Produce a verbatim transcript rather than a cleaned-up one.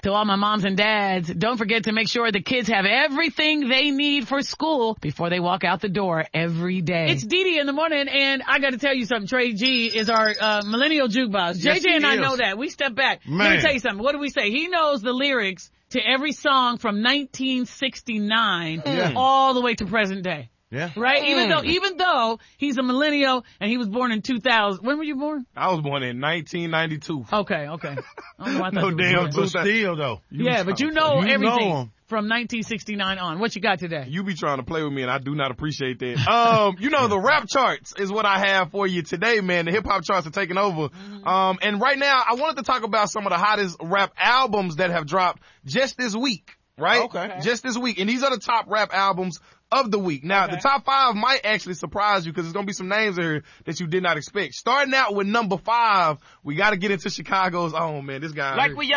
To all my moms and dads, don't forget to make sure the kids have everything they need for school before they walk out the door every day. It's Dee Dee in the morning, and I got to tell you something. Trey G is our uh, millennial jukebox. Yes, J J and I is. know that. We step back. Man. Let me tell you something. What do we say? He knows the lyrics to every song from nineteen sixty-nine Yeah. all the way to present day. Yeah. Right? Mm. Even though, even though he's a millennial and he was born in two thousand. When were you born? I was born in nineteen ninety-two. Okay, okay. I don't know, I thought No you were damn born. But still, though. Yeah, but you know You know everything 'em. from nineteen sixty-nine on. What you got today? You be trying to play with me, and I do not appreciate that. Um, you know, the rap charts is what I have for you today, man. The hip-hop charts are taking over. Um, and right now, I wanted to talk about some of the hottest rap albums that have dropped just this week, right? Okay. Just this week. And these are the top rap albums of the week. Now, Okay. the top five might actually surprise you because there's going to be some names here that you did not expect. Starting out with number five, we got to get into Chicago's own, man. This guy. Like here. we